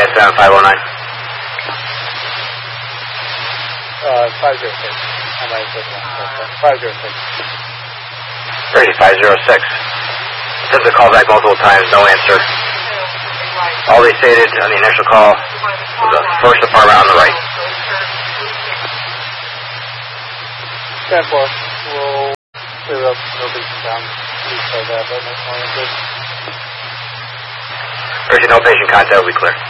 509. 506. I might have said that. 506. 506. Attempted to call back multiple times, no answer. All they stated on the initial call was the first apartment on the right. 10-4. We'll clear up location down. Please say that, but next morning, good. Urgent no patient contact will be clear.